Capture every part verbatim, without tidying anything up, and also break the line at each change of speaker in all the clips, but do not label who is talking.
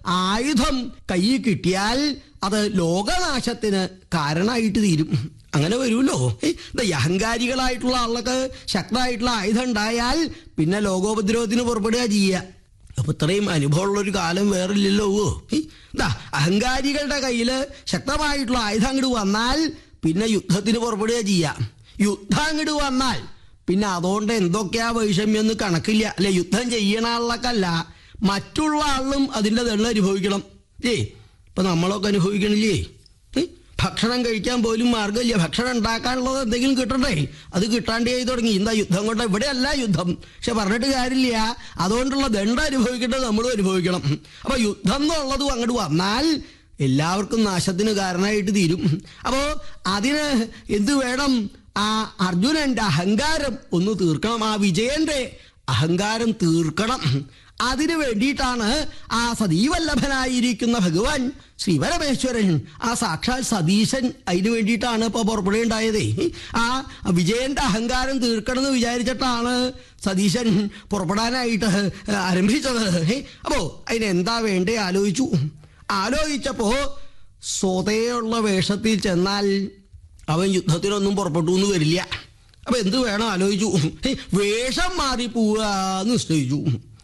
ആയുധം കയ്യിൽ കിട്ടിയാൽ അത് ലോകനാശത്തിന് കാരണമായിട്ട് തീരും. അങ്ങനെ വരുമല്ലോ. ഈ അഹങ്കാരികളായിട്ടുള്ള ആളുകൾക്ക് ശക്തമായിട്ടുള്ള ആയുധം ഉണ്ടായാൽ പിന്നെ ലോകോപദ്രവത്തിന് പുറപ്പെടുക ചെയ്യുക. അപ്പൊ ഇത്രയും അനുഭവമുള്ളൊരു കാലം വേറില്ലല്ലോ. ഇതാ അഹങ്കാരികളുടെ കയ്യിൽ ശക്തമായിട്ടുള്ള ആയുധം അങ്ങോട്ട് വന്നാൽ പിന്നെ യുദ്ധത്തിന് പുറപ്പെടുക ചെയ്യാം. യുദ്ധം അങ്ങോട്ട് വന്നാൽ പിന്നെ അതുകൊണ്ട് എന്തൊക്കെയാ വൈഷമ്യം എന്ന് കണക്കില്ല. അല്ലെ, യുദ്ധം ചെയ്യണ ആളൊക്കെയല്ല, മറ്റുള്ള ആളും അതിൻ്റെ ദണ്ണം അനുഭവിക്കണം. ഏ ഇപ്പൊ നമ്മളൊക്കെ അനുഭവിക്കണില്ലേ? ഭക്ഷണം കഴിക്കാൻ പോലും മാർഗമില്ല. ഭക്ഷണം ഉണ്ടാക്കാനുള്ളത് എന്തെങ്കിലും കിട്ടണ്ടേ? അത് കിട്ടാണ്ടേ തുടങ്ങി. എന്താ യുദ്ധം കൊണ്ട്? ഇവിടെയല്ല യുദ്ധം, പക്ഷെ പറഞ്ഞിട്ട് കാര്യമില്ല. അതുകൊണ്ടുള്ള ദണ്ഡം അനുഭവിക്കേണ്ടത് നമ്മളും അനുഭവിക്കണം. അപ്പൊ യുദ്ധം എന്നുള്ളതും അങ്ങോട്ട് വന്നാൽ എല്ലാവർക്കും നാശത്തിന് കാരണമായിട്ട് തീരും. അപ്പോ അതിന് എന്ത് വേണം? ആ അർജുനന്റെ അഹങ്കാരം ഒന്ന് തീർക്കണം. ആ വിജയന്റെ അഹങ്കാരം തീർക്കണം. അതിനു വേണ്ടിയിട്ടാണ് ആ സതീവല്ലഭനായിരിക്കുന്ന ഭഗവാൻ ശ്രീപരമേശ്വരൻ, ആ സാക്ഷാൽ സതീശൻ, അതിനു വേണ്ടിയിട്ടാണ് ഇപ്പൊ പുറപ്പെടുകയുണ്ടായതേ. ആ വിജയന്റെ അഹങ്കാരം തീർക്കണം എന്ന് വിചാരിച്ചിട്ടാണ് സതീശൻ പുറപ്പെടാനായിട്ട് ആരംഭിച്ചത്. അപ്പോ അതിനെന്താ വേണ്ടേ ആലോചിച്ചു. ആലോചിച്ചപ്പോ സ്വതയുള്ള വേഷത്തിൽ ചെന്നാൽ അവൻ യുദ്ധത്തിനൊന്നും പുറപ്പെട്ടു എന്ന് വരില്ല. അപ്പൊ എന്ത് വേണം ആലോചിച്ചു. വേഷം മാറി പോവാന്ന് നിശ്ചയിച്ചു.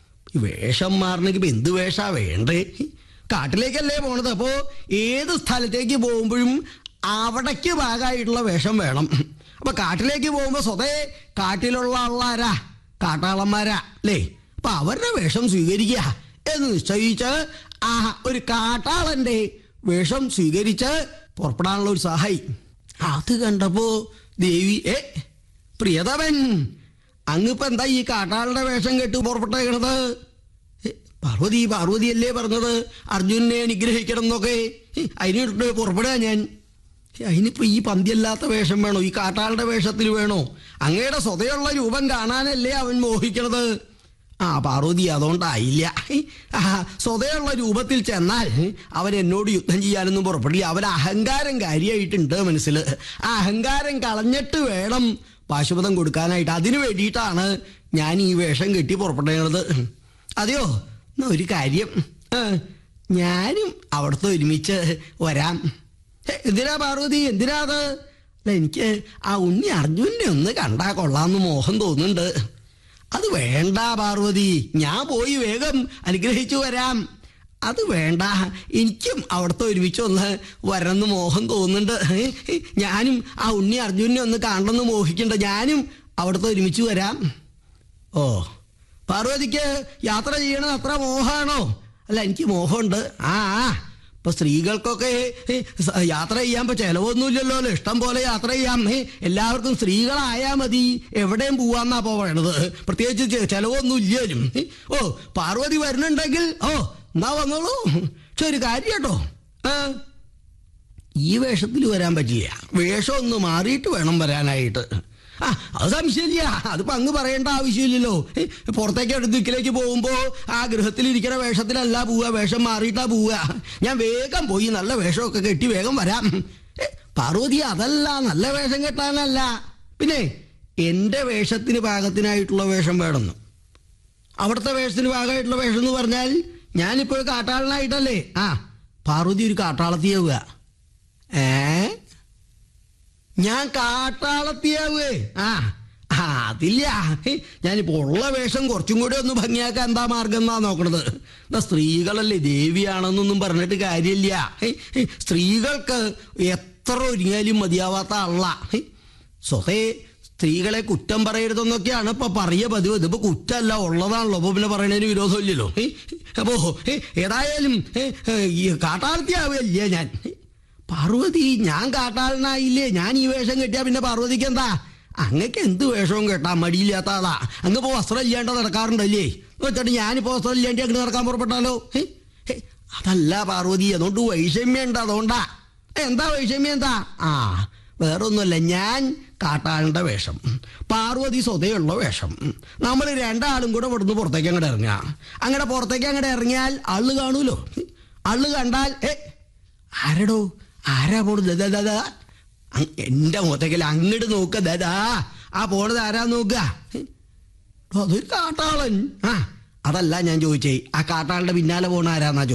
വേഷം മാറണമെങ്കിൽ ഇപ്പൊ എന്ത് വേഷാ വേണ്ടേ? കാട്ടിലേക്കല്ലേ പോണത്. അപ്പോ ഏത് സ്ഥലത്തേക്ക് പോകുമ്പോഴും അവിടേക്ക് ഭാഗമായിട്ടുള്ള വേഷം വേണം. അപ്പൊ കാട്ടിലേക്ക് പോകുമ്പോ സ്വതേ കാട്ടിലുള്ള ആളാരാ? കാട്ടാളന്മാരാ അല്ലേ? അപ്പൊ അവരുടെ വേഷം സ്വീകരിക്കുക എന്ന് നിശ്ചയിച്ച് ആ ഒരു കാട്ടാളന്റെ വേഷം സ്വീകരിച്ച് പുറപ്പെടാനുള്ള ഒരു സഹായി. അത് കണ്ടപ്പോ ദേവി, ഏ പ്രിയതമൻ, അങ്ങിപ്പോ എന്താ ഈ കാട്ടാളുടെ വേഷം കെട്ട് പുറപ്പെട്ടേക്കണത്? പാർവതി പാർവതിയല്ലേ പറഞ്ഞത് അർജുനെ അനുഗ്രഹിക്കണം എന്നൊക്കെ. അതിനിട്ട് പുറപ്പെടുക ഞാൻ. അതിനിപ്പോ ഈ പന്തിയല്ലാത്ത വേഷം വേണോ? ഈ കാട്ടാളുടെ വേഷത്തിൽ വേണോ? അങ്ങയുടെ സ്വതയുള്ള രൂപം കാണാനല്ലേ അവൻ മോഹിക്കണത്. ആ പാർവതി, അതുകൊണ്ടായില്ല. സ്വതയുള്ള രൂപത്തിൽ ചെന്നാൽ അവൻ എന്നോട് യുദ്ധം ചെയ്യാനൊന്നും പുറപ്പെടില്ല. അവൻ അഹങ്കാരം കാര്യമായിട്ടുണ്ട് മനസ്സിൽ. ആ അഹങ്കാരം കളഞ്ഞിട്ട് വേണം പാശുപതം കൊടുക്കാനായിട്ട്. അതിനു വേണ്ടിയിട്ടാണ് ഞാൻ ഈ വേഷം കെട്ടി പുറപ്പെട്ടത്. അതെയോ? എന്നാ ഒരു കാര്യം, ഞാനും അവിടുത്തെ ഒരുമിച്ച് വരാം. എന്തിനാ പാർവതി, എന്തിനാ അത്? അല്ല, എനിക്ക് ആ ഉണ്ണി അർജുനെ ഒന്ന് കണ്ടാ കൊള്ളാമെന്ന് മോഹം തോന്നുന്നുണ്ട്. അത് വേണ്ട പാർവതി, ഞാൻ പോയി വേഗം അനുഗ്രഹിച്ചു വരാം. അത് വേണ്ട, എനിക്കും അവിടുത്തെ ഒരുമിച്ച് ഒന്ന് വരണമെന്ന് മോഹം തോന്നുന്നുണ്ട്. ഞാനും ആ ഉണ്ണി അർജുനെ ഒന്ന് കാണണമെന്ന് മോഹിക്കണ്ട. ഞാനും അവിടുത്തെ ഒരുമിച്ച് വരാം. ഓ, പാർവതിക്ക് യാത്ര ചെയ്യണത് അത്ര മോഹമാണോ? അല്ല, എനിക്ക് മോഹമുണ്ട്. ആ ഇപ്പൊ സ്ത്രീകൾക്കൊക്കെ യാത്ര ചെയ്യാൻ ഇപ്പൊ ചെലവൊന്നുമില്ലല്ലോ. ഇഷ്ടം പോലെ യാത്ര ചെയ്യാം. എല്ലാവർക്കും സ്ത്രീകളായാൽ മതി, എവിടെയും പോവാന്നാ ഇപ്പൊ പറയണത്. പ്രത്യേകിച്ച് ചെലവൊന്നും ഇല്ലേലും. ഓ, പാർവതി വരുന്നുണ്ടെങ്കിൽ ഓ എന്നാ വന്നോളൂ. പക്ഷെ ഒരു കാര്യം കേട്ടോ, ഈ വേഷത്തിൽ വരാൻ പറ്റില്ല. വേഷം ഒന്ന് മാറിയിട്ട് വേണം വരാനായിട്ട്. ആ അത് സംശയമില്ല. അതിപ്പോ അങ്ങ് പറയേണ്ട ആവശ്യമില്ലല്ലോ. പുറത്തേക്ക് അടുത്ത് ദിക്കിലേക്ക് പോകുമ്പോ ആ ഗൃഹത്തിലിരിക്കുന്ന വേഷത്തിലല്ല പോവുക, വേഷം മാറിയിട്ടാ പോവുക. ഞാൻ വേഗം പോയി നല്ല വേഷമൊക്കെ കെട്ടി വേഗം വരാം. പാർവതി, അതല്ല, നല്ല വേഷം കെട്ടാനല്ല, പിന്നെ എന്റെ വേഷത്തിന് പാകത്തിനായിട്ടുള്ള വേഷം വേണമെന്ന്. അവിടുത്തെ വേഷത്തിന് പാകമായിട്ടുള്ള വേഷം എന്ന് പറഞ്ഞാൽ ഞാനിപ്പോ കാട്ടാളനായിട്ടല്ലേ? ആ പാർവതി ഒരു കാട്ടാളത്തിയാവുക. ഏ ഞാൻ കാട്ടാളത്തിയാവേ? ആ അതില്ല. ഞാനിപ്പോ ഉള്ള വേഷം കുറച്ചും കൂടി ഒന്ന് ഭംഗിയാക്കാൻ എന്താ മാർഗം എന്നാ നോക്കണത്. എന്താ സ്ത്രീകളല്ലേ, ദേവിയാണെന്നൊന്നും പറഞ്ഞിട്ട് കാര്യമില്ല. സ്ത്രീകൾക്ക് എത്ര ഒരുങ്ങിയാലും മതിയാവാത്ത ആളാ. സ്വതേ സ്ത്രീകളെ കുറ്റം പറയരുതെന്നൊക്കെയാണ് ഇപ്പൊ പറയ പതിവ്. ഇതിപ്പോ കുറ്റമല്ല, ഉള്ളതാണല്ലോ. അപ്പൊ പിന്നെ പറയണതിന് വിരോധമില്ലല്ലോ. അപ്പോ ഏതായാലും കാട്ടാളത്തിയാവുകയല്ലേ ഞാൻ. പാർവതി, ഞാൻ കാട്ടാളനായില്ലേ? ഞാൻ ഈ വേഷം കെട്ടിയാ പിന്നെ പാർവതിക്ക് എന്താ? അങ്ങക്ക് എന്ത് വേഷവും കേട്ടാ മടിയില്ലാത്ത ആളാ. അങ്ങിപ്പോ വസ്ത്രം ഇല്ലാണ്ട് നടക്കാറുണ്ടല്ലേ? വെച്ചിട്ട് ഞാനിപ്പോ വസ്ത്രം ഇല്ലാണ്ട് അങ്ങനെ നടക്കാൻ പുറപ്പെട്ടാലോ? അതല്ല പാർവതി, അതുകൊണ്ട് വൈഷമ്യം ഉണ്ട്. അതുകൊണ്ടാ. എന്താ വൈഷമ്യം? എന്താ? ആ വേറൊന്നുമല്ല, ഞാൻ കാട്ടാളന്റെ വേഷം, പാർവതി സ്വതയുള്ള വേഷം. നമ്മൾ രണ്ടാളും കൂടെ ഇവിടുന്ന് പുറത്തേക്ക് അങ്ങോട്ട് ഇറങ്ങുക. അങ്ങനെ പുറത്തേക്ക് അങ്ങോട്ട് ഇറങ്ങിയാൽ ആള് കാണൂലോ. ആള് കണ്ടാൽ ഏ ആരടോ, ആരാ പോണത്? ദാ എന്റെ മുഖത്തേക്കല്ല, അങ്ങോട്ട് നോക്ക. ദാ ആ പോണത് ആരാ നോക്കുക? അതൊരു കാട്ടാളൻ. ആ അതല്ല ഞാൻ ചോദിച്ചേ, ആ കാട്ടാളുടെ പിന്നാലെ പോണ ആരാന്നാ ചോദിച്ചത്.